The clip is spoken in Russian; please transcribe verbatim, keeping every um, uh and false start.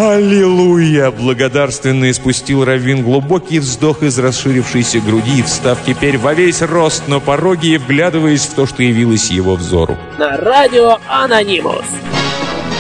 «Аллилуйя!» — благодарственно испустил раввин глубокий вздох из расширившейся груди, встав теперь во весь рост на пороге и вглядываясь в то, что явилось его взору. На радио «Анонимус».